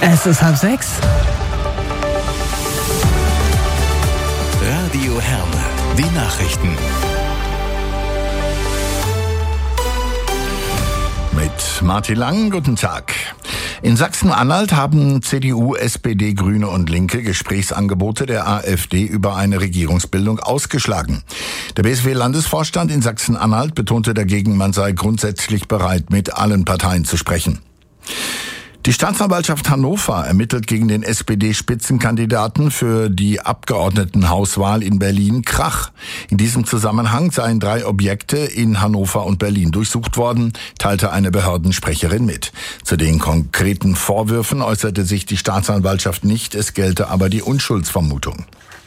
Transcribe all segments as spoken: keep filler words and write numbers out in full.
Es ist halb sechs. Radio Herne, die Nachrichten. Mit Martin Lang, guten Tag. In Sachsen-Anhalt haben C D U, S P D, Grüne und Linke Gesprächsangebote der AfD über eine Regierungsbildung ausgeschlagen. Der B S W-Landesvorstand in Sachsen-Anhalt betonte dagegen, man sei grundsätzlich bereit, mit allen Parteien zu sprechen. Die Staatsanwaltschaft Hannover ermittelt gegen den S P D-Spitzenkandidaten für die Abgeordnetenhauswahl in Berlin Krach. In diesem Zusammenhang seien drei Objekte in Hannover und Berlin durchsucht worden, teilte eine Behördensprecherin mit. Zu den konkreten Vorwürfen äußerte sich die Staatsanwaltschaft nicht, es gelte aber die Unschuldsvermutung.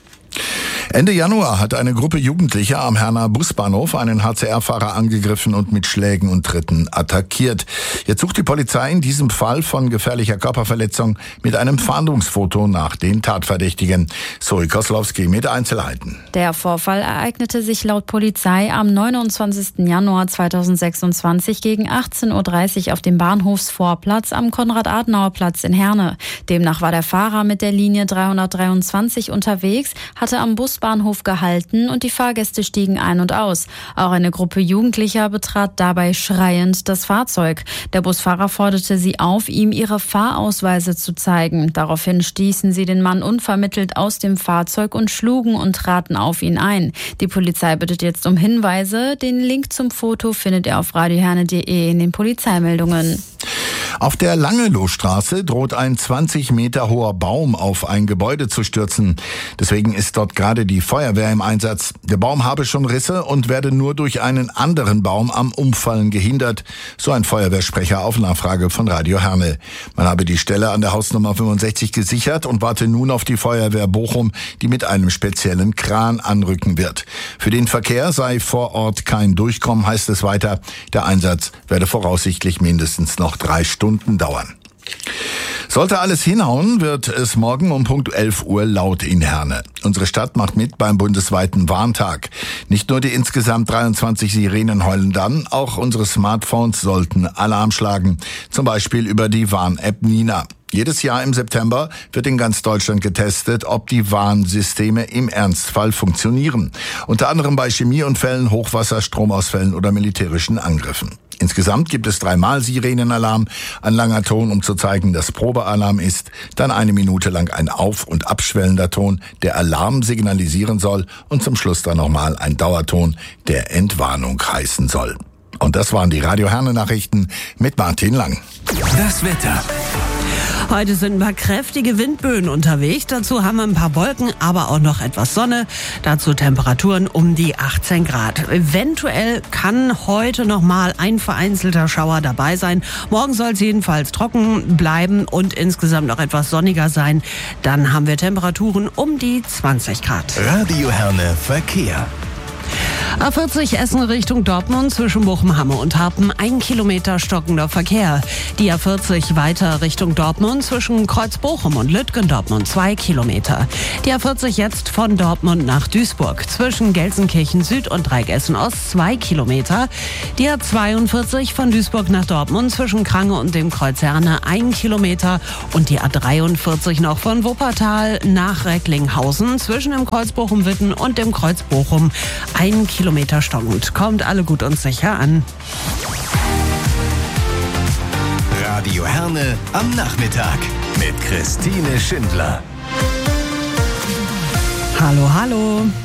Ende Januar hat eine Gruppe Jugendlicher am Herner Busbahnhof einen H C R-Fahrer angegriffen und mit Schlägen und Tritten attackiert. Jetzt sucht die Polizei in diesem Fall von gefährlicher Körperverletzung mit einem Fahndungsfoto nach den Tatverdächtigen. Zoe Koslowski mit Einzelheiten. Der Vorfall ereignete sich laut Polizei am neunundzwanzigsten Januar zweitausendsechsundzwanzig gegen achtzehn Uhr dreißig auf dem Bahnhofsvorplatz am Konrad-Adenauer-Platz in Herne. Demnach war der Fahrer mit der Linie dreihundertdreiundzwanzig unterwegs, hatte am Busbahnhof gehalten und die Fahrgäste stiegen ein und aus. Auch eine Gruppe Jugendlicher betrat dabei schreiend das Fahrzeug. Der Busfahrer forderte sie auf, ihm ihre Fahrausweise zu zeigen. Daraufhin stießen sie den Mann unvermittelt aus dem Fahrzeug und schlugen und traten auf ihn ein. Die Polizei bittet jetzt um Hinweise. Den Link zum Foto findet ihr auf radioherne punkt de in den Polizeimeldungen. Auf der Langelowstraße droht ein zwanzig Meter hoher Baum auf ein Gebäude zu stürzen. Deswegen ist dort gerade die Feuerwehr im Einsatz. Der Baum habe schon Risse und werde nur durch einen anderen Baum am Umfallen gehindert, so ein Feuerwehrsprecher auf Nachfrage von Radio Herne. Man habe die Stelle an der Hausnummer fünfundsechzig gesichert und warte nun auf die Feuerwehr Bochum, die mit einem speziellen Kran anrücken wird. Für den Verkehr sei vor Ort kein Durchkommen, heißt es weiter. Der Einsatz werde voraussichtlich mindestens noch drei Stunden dauern. Sollte alles hinhauen, wird es morgen um Punkt elf Uhr laut in Herne. Unsere Stadt macht mit beim bundesweiten Warntag. Nicht nur die insgesamt dreiundzwanzig Sirenen heulen dann, auch unsere Smartphones sollten Alarm schlagen. Zum Beispiel über die Warn-App Nina. Jedes Jahr im September wird in ganz Deutschland getestet, ob die Warnsysteme im Ernstfall funktionieren. Unter anderem bei Chemieunfällen, Hochwasser, Stromausfällen oder militärischen Angriffen. Insgesamt gibt es dreimal Sirenenalarm, ein langer Ton, um zu zeigen, dass Probealarm ist, dann eine Minute lang ein auf- und abschwellender Ton, der Alarm signalisieren soll und zum Schluss dann nochmal ein Dauerton, der Entwarnung heißen soll. Und das waren die Radio Herne Nachrichten mit Martin Lang. Das Wetter. Heute sind ein paar kräftige Windböen unterwegs. Dazu haben wir ein paar Wolken, aber auch noch etwas Sonne. Dazu Temperaturen um die achtzehn Grad. Eventuell kann heute noch mal ein vereinzelter Schauer dabei sein. Morgen soll es jedenfalls trocken bleiben und insgesamt noch etwas sonniger sein. Dann haben wir Temperaturen um die zwanzig Grad. Radio Herne Verkehr. A vierzig Essen Richtung Dortmund zwischen Bochum, Hamme und Harpen ein Kilometer stockender Verkehr. Die A vierzig weiter Richtung Dortmund zwischen Kreuz-Bochum und Lütgendortmund zwei Kilometer. Die A vierzig jetzt von Dortmund nach Duisburg zwischen Gelsenkirchen Süd und Dreigessen Ost zwei Kilometer. Die A zweiundvierzig von Duisburg nach Dortmund zwischen Krange und dem Kreuz Herne ein Kilometer und die A dreiundvierzig noch von Wuppertal nach Recklinghausen zwischen dem Kreuz Bochum-Witten und dem Kreuz Bochum ein Kilometer stockend. Kommt alle gut und sicher an. Radio Herne am Nachmittag mit Christine Schindler. Hallo, hallo.